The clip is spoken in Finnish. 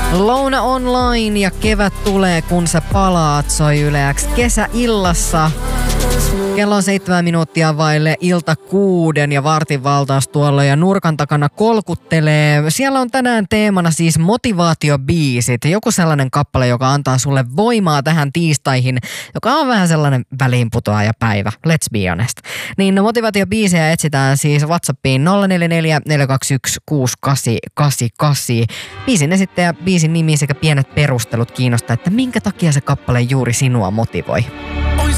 Louna Online ja kevät tulee, kun sä palaat, soi Yle X kesäillassa. Kello on 7 minuuttia vaille ilta 6 ja vartin valtaus tuolla ja nurkan takana kolkuttelee. Siellä on tänään teemana siis motivaatiobiisit. Joku sellainen kappale, joka antaa sulle voimaa tähän tiistaihin, joka on vähän sellainen väliinputoaja päivä. Let's be honest. Niin motivaatiobiisejä etsitään siis WhatsAppiin 044 421 6888. Biisin esittäjä, biisin nimi sekä pienet perustelut kiinnostaa, että minkä takia se kappale juuri sinua motivoi. Ois